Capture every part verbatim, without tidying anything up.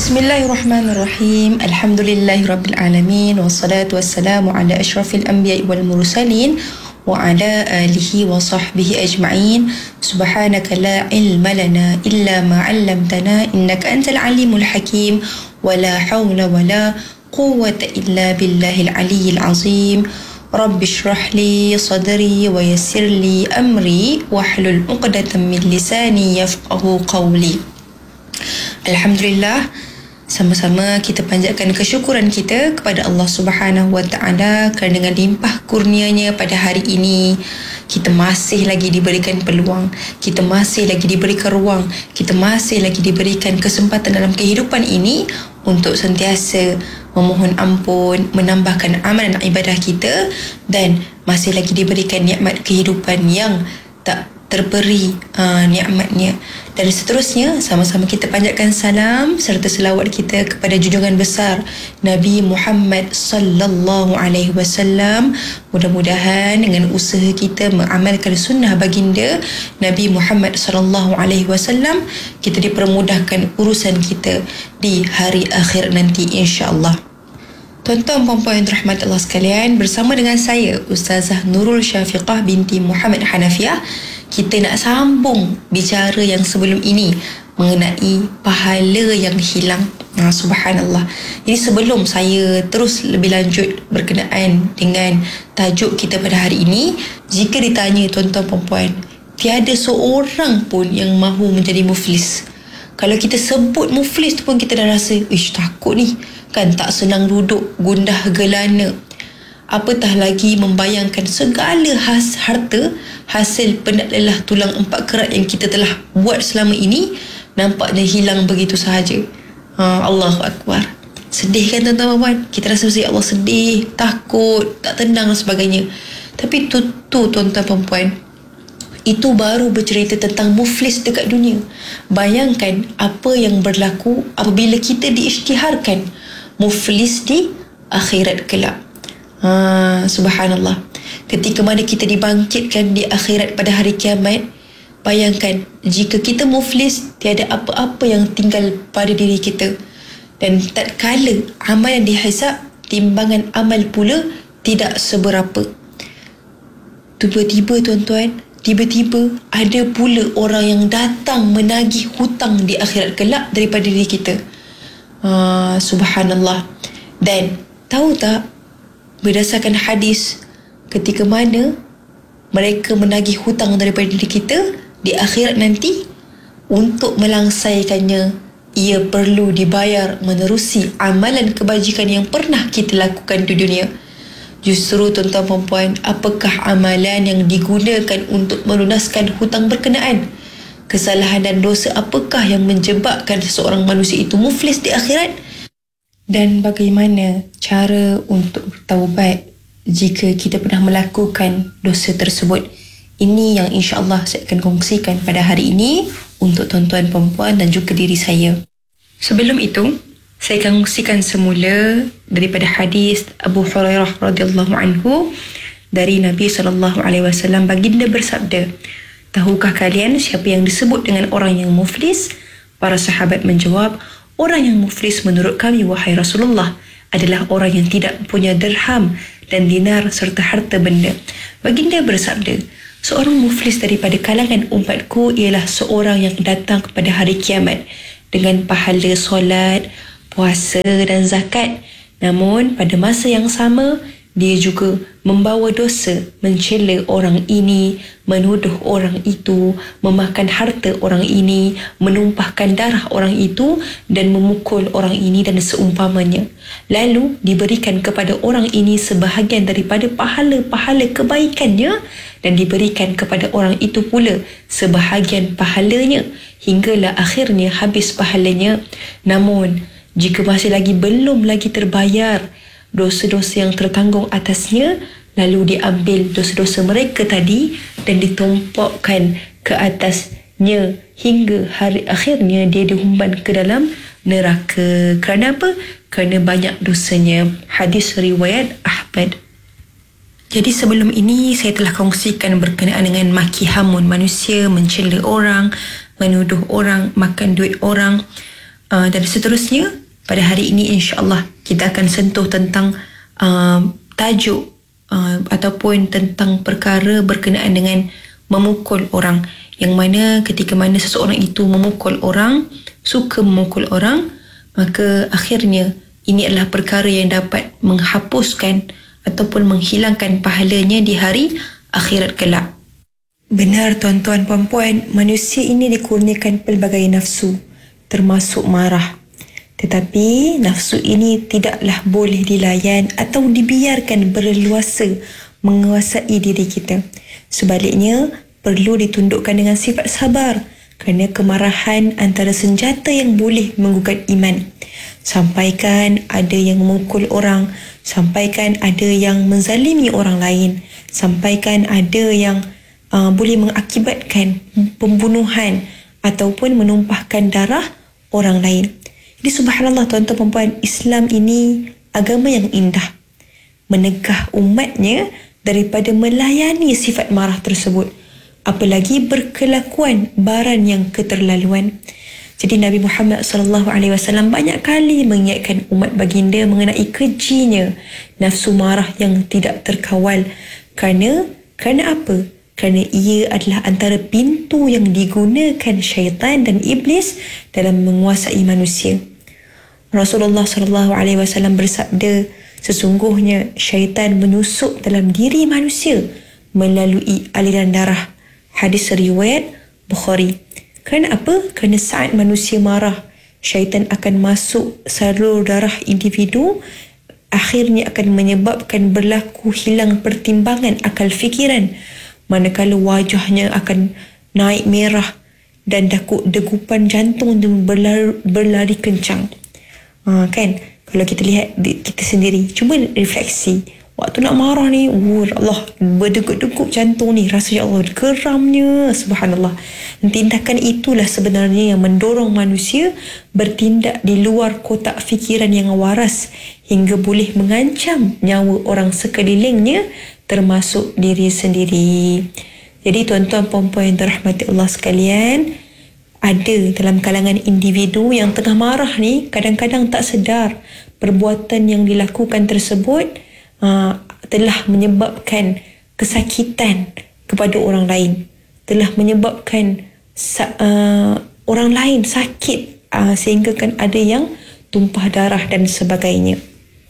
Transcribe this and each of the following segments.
Bismillahirrahmanirrahim. Alhamdulillahirabbil wassalatu wassalamu ala asyrafil anbiya'i wal mursalin wa ala alihi wa sahbihi ajma'in. Subhanaka la ilma lana illa ma 'allamtana innaka antal alimul hakim wa la hawla wa la quwwata illa billahil aliyyil azim. Rabbi shrah li sadri wa yassir li amri wahlul 'uqdatam min lisani yafqahu qawli. Alhamdulillah, sama-sama kita panjatkan kesyukuran kita kepada Allah Subhanahu Wa Taala kerana dengan limpah kurnianya pada hari ini kita masih lagi diberikan peluang, kita masih lagi diberikan ruang, kita masih lagi diberikan kesempatan dalam kehidupan ini untuk sentiasa memohon ampun, menambahkan amalan ibadah kita, dan masih lagi diberikan nikmat kehidupan yang tak terberi uh, nikmatnya. Dan seterusnya, sama-sama kita panjatkan salam serta selawat kita kepada junjungan besar Nabi Muhammad sallallahu alaihi wasallam. Mudah-mudahan dengan usaha kita mengamalkan sunnah baginda Nabi Muhammad sallallahu alaihi wasallam, kita dipermudahkan urusan kita di hari akhir nanti, insya-Allah. Tuan-tuan puan-puan yang dirahmati Allah sekalian, bersama dengan saya Ustazah Nurul Syafiqah binti Muhammad Hanafiah, kita nak sambung bicara yang sebelum ini mengenai pahala yang hilang. Nah, subhanallah. Jadi sebelum saya terus lebih lanjut berkenaan dengan tajuk kita pada hari ini, jika ditanya tuan-tuan puan-puan, tiada seorang pun yang mahu menjadi muflis. Kalau kita sebut muflis tu pun kita dah rasa, ish, takut ni. Kan tak senang duduk, gundah gelana. Apatah lagi membayangkan segala has, harta hasil penat lelah tulang empat kerat yang kita telah buat selama ini nampaknya hilang begitu sahaja. Ha, Allahu Akbar. Sedih kan tuan-tuan puan? Kita rasa ya Allah, sedih, takut, tak tenang dan sebagainya. Tapi tu, tu tuan-tuan puan, itu baru bercerita tentang muflis dekat dunia. Bayangkan apa yang berlaku apabila kita diisytiharkan muflis di akhirat kelak. Ha, subhanallah. Ketika mana kita dibangkitkan di akhirat pada hari kiamat, bayangkan jika kita muflis, tiada apa-apa yang tinggal pada diri kita, dan tatkala amalan dihisab, timbangan amal pula tidak seberapa. Tiba-tiba tuan-tuan, tiba-tiba ada pula orang yang datang menagih hutang di akhirat kelak daripada diri kita. Ha, subhanallah. Dan tahu tak, berdasarkan hadis, ketika mana mereka menagih hutang daripada diri kita di akhirat nanti, untuk melangsaikannya ia perlu dibayar menerusi amalan kebajikan yang pernah kita lakukan di dunia. Justru tuan-tuan puan-puan, apakah amalan yang digunakan untuk melunaskan hutang berkenaan? Kesalahan dan dosa apakah yang menjebakkan seseorang manusia itu muflis di akhirat? Dan bagaimana cara untuk bertaubat jika kita pernah melakukan dosa tersebut? Ini yang insya-Allah saya akan kongsikan pada hari ini untuk tuan-tuan perempuan dan juga diri saya. Sebelum itu, saya akan kongsikan semula daripada hadis Abu Hurairah radhiyallahu anhu dari Nabi sallallahu alaihi wasallam. Baginda bersabda, "Tahukah kalian siapa yang disebut dengan orang yang muflis?" Para sahabat menjawab, "Orang yang muflis menurut kami, wahai Rasulullah, adalah orang yang tidak punya dirham dan dinar serta harta benda." Baginda bersabda, "Seorang muflis daripada kalangan umatku ialah seorang yang datang kepada hari kiamat dengan pahala solat, puasa dan zakat. Namun pada masa yang sama, dia juga membawa dosa, mencela orang ini, menuduh orang itu, memakan harta orang ini, menumpahkan darah orang itu, dan memukul orang ini dan seumpamanya. Lalu diberikan kepada orang ini sebahagian daripada pahala-pahala kebaikannya, dan diberikan kepada orang itu pula sebahagian pahalanya, hinggalah akhirnya habis pahalanya. Namun jika masih lagi belum lagi terbayar dosa-dosa yang tertanggung atasnya, lalu diambil dosa-dosa mereka tadi dan ditumpukkan ke atasnya hingga hari akhirnya dia dihumban ke dalam neraka. Kerana apa? Kerana banyak dosanya. Hadis riwayat Ahmad. Jadi sebelum ini saya telah kongsikan berkenaan dengan maki hamun manusia, mencela orang, menuduh orang, makan duit orang. Uh, dan seterusnya, pada hari ini insya-Allah kita akan sentuh tentang uh, tajuk uh, ataupun tentang perkara berkenaan dengan memukul orang, yang mana ketika mana seseorang itu memukul orang, suka memukul orang, maka akhirnya ini adalah perkara yang dapat menghapuskan ataupun menghilangkan pahalanya di hari akhirat kelak. Benar tuan-tuan puan-puan, manusia ini dikurniakan pelbagai nafsu, termasuk marah. Tetapi nafsu ini tidaklah boleh dilayan atau dibiarkan berleluasa menguasai diri kita. Sebaliknya, perlu ditundukkan dengan sifat sabar, kerana kemarahan antara senjata yang boleh menggugat iman. Sampaikan ada yang memukul orang, sampaikan ada yang menzalimi orang lain, sampaikan ada yang uh, boleh mengakibatkan pembunuhan ataupun menumpahkan darah orang lain. Jadi subhanallah tuan-tuan perempuan, Islam ini agama yang indah, menegah umatnya daripada melayani sifat marah tersebut, apalagi berkelakuan baran yang keterlaluan. Jadi Nabi Muhammad sallallahu alaihi wasallam banyak kali mengingatkan umat baginda mengenai kejinya nafsu marah yang tidak terkawal. Kerana kerana apa? Kerana ia adalah antara pintu yang digunakan syaitan dan iblis dalam menguasai manusia. Rasulullah sallallahu alaihi wasallam bersabda, sesungguhnya syaitan menyusup dalam diri manusia melalui aliran darah. Hadis riwayat Bukhari. Kerana apa? Kerana saat manusia marah, syaitan akan masuk salur darah individu, akhirnya akan menyebabkan berlaku hilang pertimbangan akal fikiran, manakala wajahnya akan naik merah dan dakuk degupan jantung berlari, berlari kencang. Ha, kan? Kalau kita lihat kita sendiri, cuba refleksi. Waktu nak marah ni, oh Allah, berdegup-degup jantung ni, rasa ya Allah, geramnya, subhanallah. Tindakan itulah sebenarnya yang mendorong manusia bertindak di luar kotak fikiran yang waras hingga boleh mengancam nyawa orang sekelilingnya, termasuk diri sendiri. Jadi tuan-tuan puan-puan yang dirahmati Allah sekalian, ada dalam kalangan individu yang tengah marah ni, kadang-kadang tak sedar perbuatan yang dilakukan tersebut Uh, telah menyebabkan kesakitan kepada orang lain, telah menyebabkan uh, orang lain sakit, uh, sehingga kan ada yang tumpah darah dan sebagainya.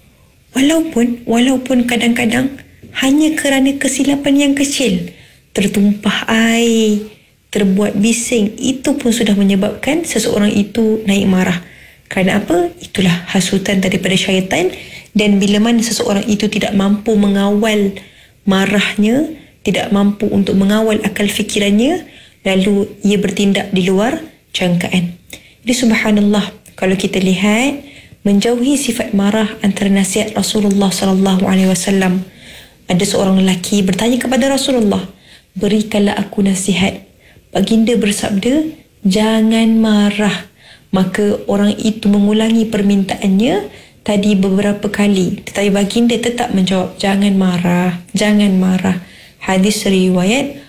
Walaupun walaupun kadang-kadang hanya kerana kesilapan yang kecil, tertumpah air, terbuat bising, itu pun sudah menyebabkan seseorang itu naik marah. Kerana apa? Itulah hasutan daripada syaitan. Dan bila mana seseorang itu tidak mampu mengawal marahnya, tidak mampu untuk mengawal akal fikirannya, lalu ia bertindak di luar jangkaan. Jadi subhanallah, kalau kita lihat, menjauhi sifat marah antara nasihat Rasulullah sallallahu alaihi wasallam. Ada seorang lelaki bertanya kepada Rasulullah, berikanlah aku nasihat. Baginda bersabda, jangan marah. Maka orang itu mengulangi permintaannya tadi beberapa kali, tetapi baginda tetap menjawab, jangan marah, jangan marah. Hadis riwayat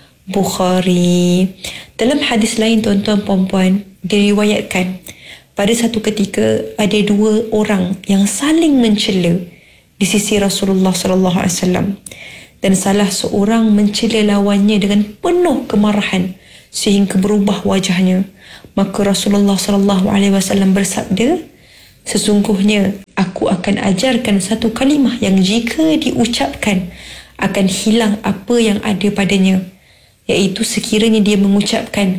Bukhari. Dalam hadis lain tuan-tuan puan-puan, diriwayatkan pada satu ketika ada dua orang yang saling mencela di sisi Rasulullah sallallahu alaihi wasallam, dan salah seorang mencela lawannya dengan penuh kemarahan sehingga berubah wajahnya. Maka Rasulullah sallallahu alaihi wasallam bersabda, sesungguhnya aku akan ajarkan satu kalimah yang jika diucapkan akan hilang apa yang ada padanya, iaitu sekiranya dia mengucapkan,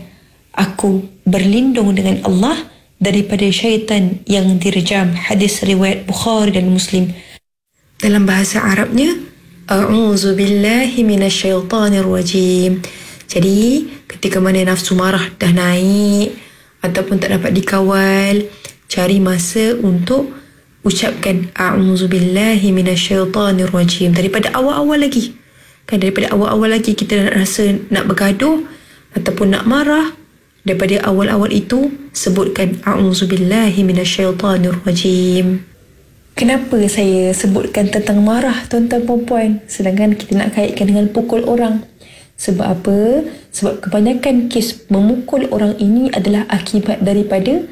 aku berlindung dengan Allah daripada syaitan yang direjam. Hadis riwayat Bukhari dan Muslim. Dalam bahasa Arabnya, a'udzu billahi minasyaitanir rajim. Jadi ketika mana nafsu marah dah naik ataupun tak dapat dikawal, cari masa untuk ucapkan a'udzubillahi minasyaitanir rajim daripada awal-awal lagi. Kan daripada awal-awal lagi kita nak rasa nak bergaduh ataupun nak marah, daripada awal-awal itu sebutkan a'udzubillahi minasyaitanir rajim. Kenapa saya sebutkan tentang marah tuan-tuan puan-puan, sedangkan kita nak kaitkan dengan pukul orang? Sebab apa? Sebab kebanyakan kes memukul orang ini adalah akibat daripada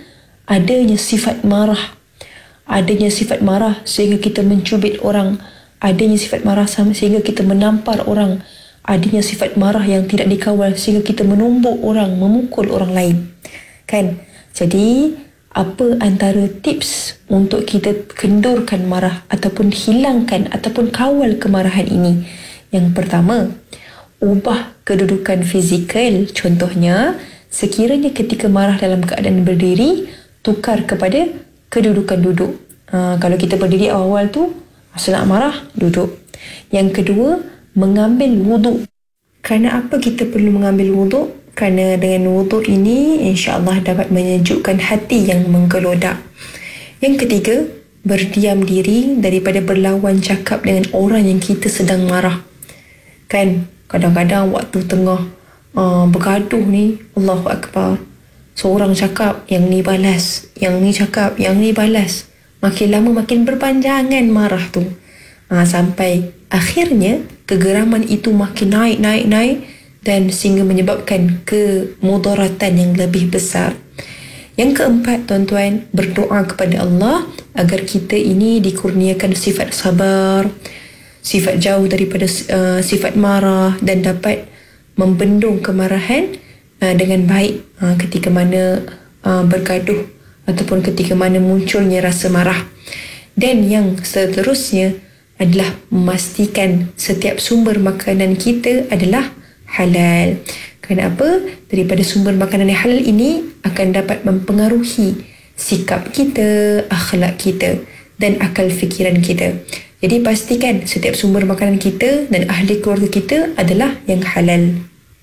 adanya sifat marah. Adanya sifat marah sehingga kita mencubit orang. Adanya sifat marah sehingga kita menampar orang. Adanya sifat marah yang tidak dikawal sehingga kita menumbuk orang, memukul orang lain. Kan? Jadi, apa antara tips untuk kita kendurkan marah ataupun hilangkan ataupun kawal kemarahan ini? Yang pertama, ubah kedudukan fizikal. Contohnya, sekiranya ketika marah dalam keadaan berdiri, tukar kepada kedudukan duduk. Ha, kalau kita berdiri awal-awal tu, masa nak marah, duduk. Yang kedua, mengambil wuduk. Kerana apa kita perlu mengambil wuduk? Kerana dengan wuduk ini, insya-Allah dapat menyejukkan hati yang menggelodak. Yang ketiga, berdiam diri daripada berlawan cakap dengan orang yang kita sedang marah. Kan, kadang-kadang waktu tengah uh, bergaduh ni, Allahu Akbar, seorang cakap, yang ni balas, yang ni cakap, yang ni balas. Makin lama makin berpanjangan marah tu. Ha, sampai akhirnya kegeraman itu makin naik, naik, naik dan sehingga menyebabkan kemudaratan yang lebih besar. Yang keempat, tuan-tuan, berdoa kepada Allah agar kita ini dikurniakan sifat sabar, sifat jauh daripada uh, sifat marah dan dapat membendung kemarahan uh, dengan baik uh, ketika mana uh, bergaduh ataupun ketika mana munculnya rasa marah. Dan yang seterusnya adalah memastikan setiap sumber makanan kita adalah halal. Kenapa? Daripada sumber makanan yang halal ini akan dapat mempengaruhi sikap kita, akhlak kita dan akal fikiran kita. Jadi pastikan setiap sumber makanan kita dan ahli keluarga kita adalah yang halal.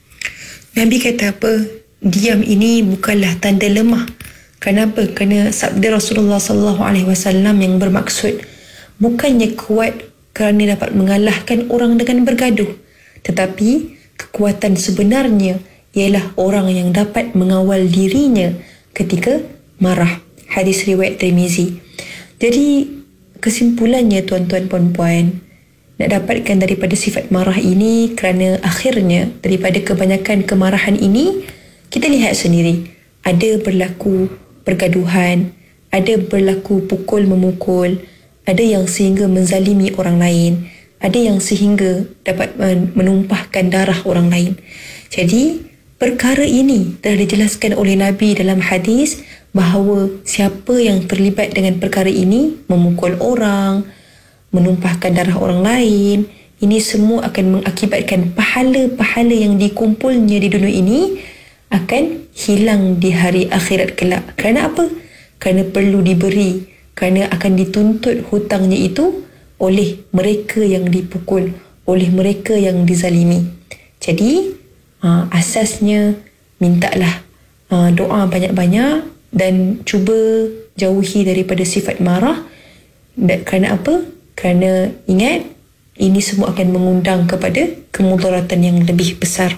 Nabi kata apa? Diam ini bukanlah tanda lemah. Kenapa? Kerana sabda Rasulullah sallallahu alaihi wasallam yang bermaksud bukannya kuat kerana dapat mengalahkan orang dengan bergaduh, tetapi kekuatan sebenarnya ialah orang yang dapat mengawal dirinya ketika marah. Hadis riwayat Tirmizi. Jadi kesimpulannya, tuan-tuan puan-puan, nak dapatkan daripada sifat marah ini, kerana akhirnya daripada kebanyakan kemarahan ini kita lihat sendiri ada berlaku pergaduhan, ada berlaku pukul memukul, ada yang sehingga menzalimi orang lain, ada yang sehingga dapat menumpahkan darah orang lain. Jadi perkara ini telah dijelaskan oleh Nabi dalam hadis bahawa siapa yang terlibat dengan perkara ini, memukul orang, menumpahkan darah orang lain, ini semua akan mengakibatkan pahala-pahala yang dikumpulnya di dunia ini akan hilang di hari akhirat kelak. Kerana apa? Kerana perlu diberi, kerana akan dituntut hutangnya itu oleh mereka yang dipukul, oleh mereka yang dizalimi. Jadi aa, asasnya mintalah aa, doa banyak-banyak dan cuba jauhi daripada sifat marah. Dan kerana apa? Kerana ingat, ini semua akan mengundang kepada kemudaratan yang lebih besar.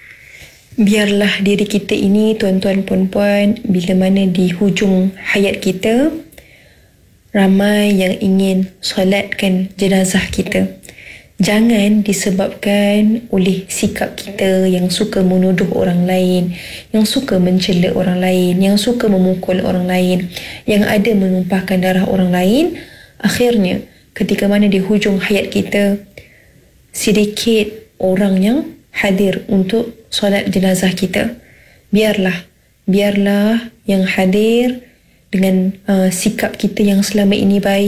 Biarlah diri kita ini, tuan-tuan puan-puan, bila mana di hujung hayat kita, ramai yang ingin solatkan jenazah kita. Jangan disebabkan oleh sikap kita yang suka menuduh orang lain, yang suka mencela orang lain, yang suka memukul orang lain, yang ada menumpahkan darah orang lain. Akhirnya, ketika mana di hujung hayat kita, sedikit orang yang hadir untuk solat jenazah kita. Biarlah, biarlah yang hadir dengan uh, sikap kita yang selama ini baik,